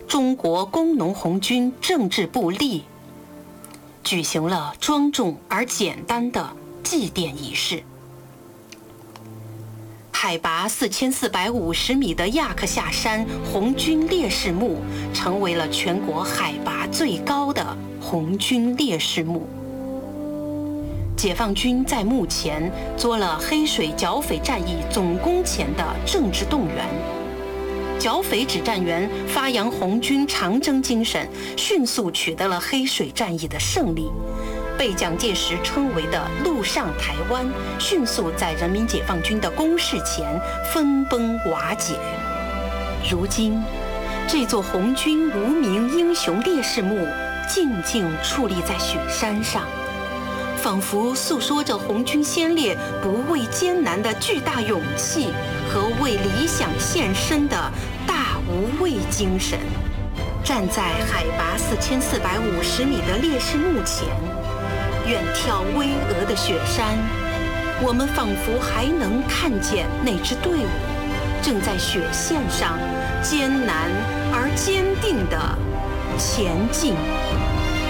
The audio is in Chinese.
中国工农红军政治部立，举行了庄重而简单的祭奠仪式。海拔4450米的亚克夏山红军烈士墓成为了全国海拔最高的红军烈士墓。解放军在墓前做了黑水剿匪战役总攻前的政治动员，剿匪指战员发扬红军长征精神，迅速取得了黑水战役的胜利，被蒋介石称为的陆上台湾迅速在人民解放军的攻势前分崩瓦解。如今，这座红军无名英雄烈士墓静静矗立在雪山上，仿佛诉说着红军先烈不畏艰难的巨大勇气和为理想献身的大无畏精神。站在海拔4450米的烈士墓前，远眺巍峨的雪山，我们仿佛还能看见那支队伍正在雪线上艰难而坚定地前进。